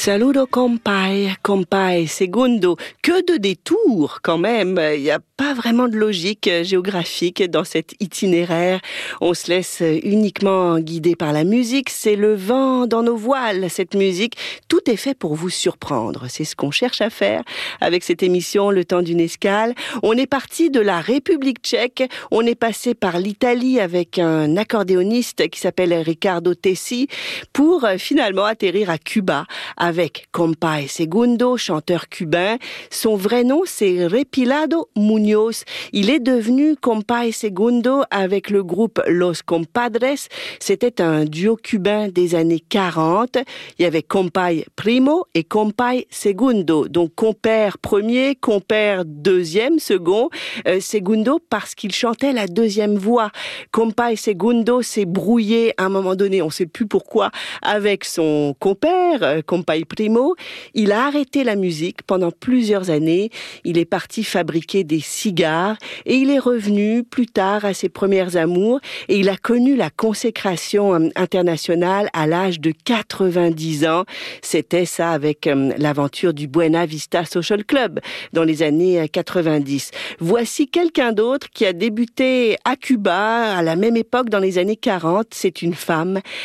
Saludo compay, compay, segundo. Que de détours quand même. Il n'y a pas vraiment de logique géographique dans cet itinéraire. On se laisse uniquement guider par la musique. C'est le vent dans nos voiles, cette musique. Tout est fait pour vous surprendre. C'est ce qu'on cherche à faire avec cette émission Le temps d'une escale. On est parti de la République tchèque. On est passé par l'Italie avec un accordéoniste qui s'appelle Riccardo Tessi pour finalement atterrir à Cuba avec Compay Segundo, chanteur cubain. Son vrai nom, c'est Repilado Muñoz. Il est devenu Compay Segundo avec le groupe Los Compadres. C'était un duo cubain des années 40. Il y avait Compay Primo et Compay Segundo. Donc compère premier, compère deuxième, second. Segundo parce qu'il chantait la deuxième voix. Compay Segundo s'est brouillé à un moment donné, on ne sait plus pourquoi, avec son compère, Compay Primo. Il a arrêté la musique pendant plusieurs années. Il est parti fabriquer des cigares et il est revenu plus tard à ses premières amours et il a connu la consécration internationale à l'âge de 90 ans. C'était ça avec l'aventure du Buena Vista Social Club dans les années 90. Voici quelqu'un d'autre qui a débuté à Cuba à la même époque dans les années 40. C'est une femme.